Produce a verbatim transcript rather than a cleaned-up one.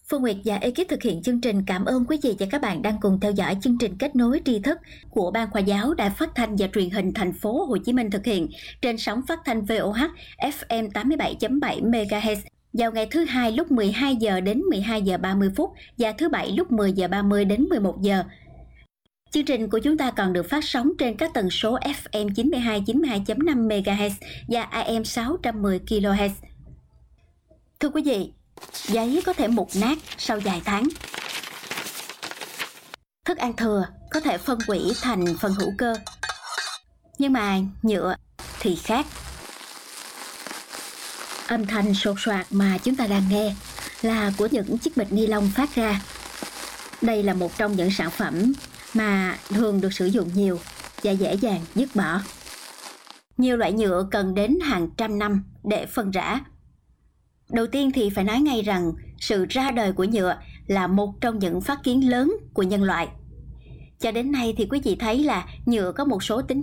Phương Nguyệt và ekip thực hiện chương trình cảm ơn quý vị và các bạn đang cùng theo dõi chương trình kết nối tri thức của Ban Khoa giáo Đài Phát thanh và Truyền hình Thành phố Hồ Chí Minh thực hiện trên sóng phát thanh vê o hát ép em tám mươi bảy chấm bảy MHz vào ngày thứ hai lúc mười hai giờ đến mười hai giờ ba mươi phút và thứ bảy lúc mười giờ ba mươi đến mười một giờ. Chương trình của chúng ta còn được phát sóng trên các tần số ép em chín mươi hai chín mươi hai chấm năm MHz và a em sáu trăm mười kHz. Thưa quý vị, giấy có thể mục nát sau vài tháng. Thức ăn thừa có thể phân hủy thành phân hữu cơ. Nhưng mà nhựa thì khác. Âm thanh sột soạt mà chúng ta đang nghe là của những chiếc bịch ni lông phát ra. Đây là một trong những sản phẩm mà thường được sử dụng nhiều và dễ dàng dứt bỏ. Nhiều loại nhựa cần đến hàng trăm năm để phân rã. Đầu tiên thì phải nói ngay rằng sự ra đời của nhựa là một trong những phát kiến lớn của nhân loại. Cho đến nay thì quý vị thấy là nhựa có một số tính